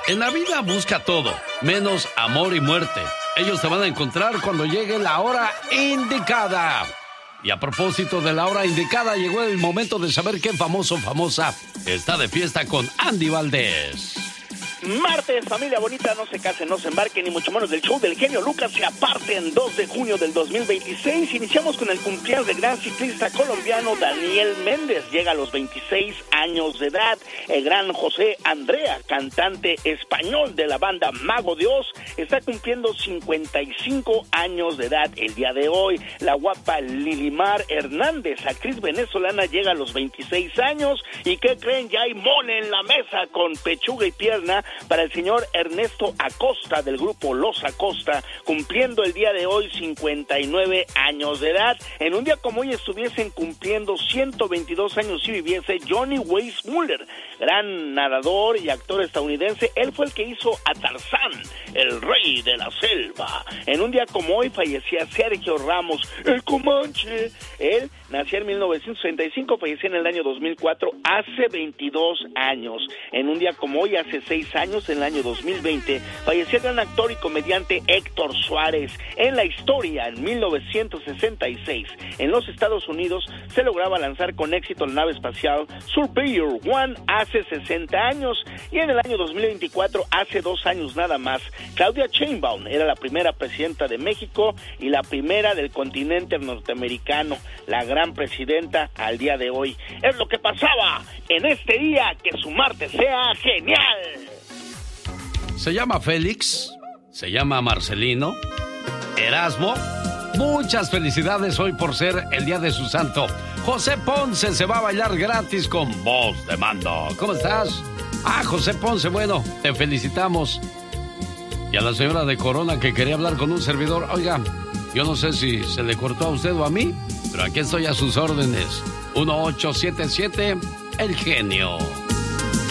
En la vida busca todo, menos amor y muerte. Ellos te van a encontrar cuando llegue la hora indicada. Y a propósito de la hora indicada, llegó el momento de saber qué famoso o famosa está de fiesta con Andy Valdés. Martes, familia bonita, no se casen, no se embarquen, ni mucho menos del show del genio Lucas se aparten 2 de junio del 2026. Iniciamos con el cumpleaños del gran ciclista colombiano Daniel Méndez. Llega a los 26 años de edad. El gran José Andrea, cantante español de la banda Mago de Oz, está cumpliendo 55 años de edad el día de hoy. La guapa Lilimar Hernández, actriz venezolana, llega a los 26 años. ¿Y qué creen? Ya hay mole en la mesa con pechuga y pierna para el señor Ernesto Acosta del grupo Los Acosta, cumpliendo el día de hoy 59 años de edad. En un día como hoy estuviesen cumpliendo 122 años si viviese Johnny Weissmuller, gran nadador y actor estadounidense. Él fue el que hizo a Tarzán, el rey de la selva. En un día como hoy fallecía Sergio Ramos, el Comanche. Él nació en 1965, falleció en el año 2004, hace 22 años. En un día como hoy, hace 6 años, en el año 2020, falleció el gran actor y comediante Héctor Suárez. En la historia, en 1966, en los Estados Unidos, se lograba lanzar con éxito la nave espacial Surveyor 1 hace 60 años. Y en el año 2024, hace 2 años nada más, Claudia Sheinbaum era la primera presidenta de México y la primera del continente norteamericano, la gran presidenta al día de hoy. Es lo que pasaba en este día, que su martes sea genial. Se llama Félix, se llama Marcelino, Erasmo. Muchas felicidades hoy por ser el día de su santo. José Ponce se va a bailar gratis con Voz de Mando. ¿Cómo estás? José Ponce, bueno, te felicitamos. Y a la señora de Corona que quería hablar con un servidor. Oiga, yo no sé si se le cortó a usted o a mí, pero aquí estoy a sus órdenes. 1877, El Genio.